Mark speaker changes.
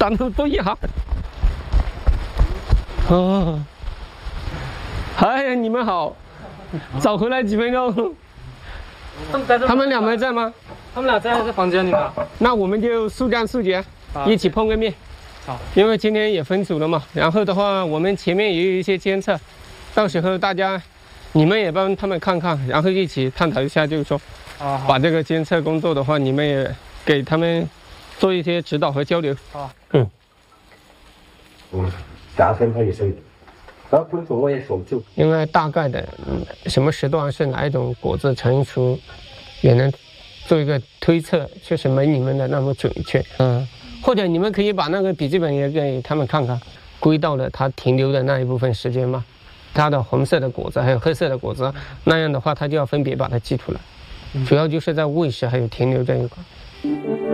Speaker 1: 长得不一样。哦，嗨，你们好，早回来几分钟。他们俩没在吗？
Speaker 2: 他们俩在房间里呢。
Speaker 1: 那我们就速战速决，一起碰个面。
Speaker 2: 好，
Speaker 1: 因为今天也分组了嘛，然后的话，我们前面也有一些监测，到时候大家，你们也帮他们看看，然后一起探讨一下，就是说，把这个监测工作的话，你们也给他们做一些指导和交流。
Speaker 2: 好，
Speaker 3: 夏天可以睡，然后昆虫我也守住。
Speaker 1: 因为大概的什么时段是哪一种果子成熟，也能做一个推测，确实没你们的那么准确。或者你们可以把那个笔记本也给他们看看，归到了它停留的那一部分时间嘛，它的红色的果子还有黑色的果子，那样的话它就要分别把它记出来，主要就是在喂食还有停留这一块。